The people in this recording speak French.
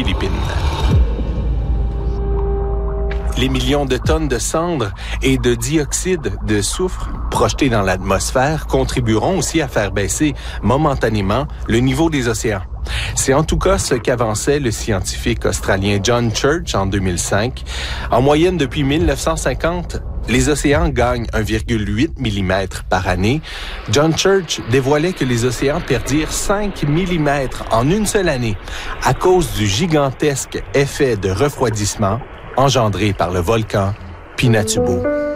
Philippines. Les millions de tonnes de cendres et de dioxyde de soufre projetés dans l'atmosphère contribueront aussi à faire baisser momentanément le niveau des océans. C'est en tout cas ce qu'avançait le scientifique australien John Church en 2005. En moyenne, depuis 1950, les océans gagnent 1,8 mm par année. John Church dévoilait que les océans perdirent 5 mm en une seule année à cause du gigantesque effet de refroidissement engendré par le volcan Pinatubo.